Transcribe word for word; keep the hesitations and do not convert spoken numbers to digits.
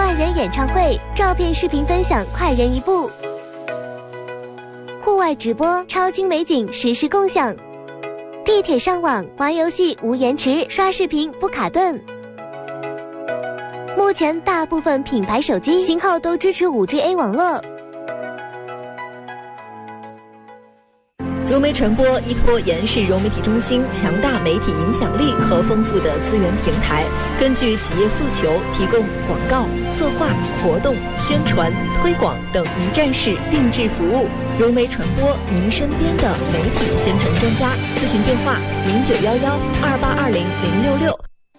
万人演唱会，照片视频分享快人一步。户外直播，超精美景实时共享。地铁上网玩游戏无延迟，刷视频不卡顿。目前大部分品牌手机型号都支持 五 G A 网络。 融媒传播依托延世融媒体中心强大媒体影响力和丰富的资源平台，根据企业诉求，提供广告、策划、活动、宣传、推广等一站式定制服务。融媒传播，您身边的媒体宣传专家。咨询电话：零九幺幺二八二零零六六。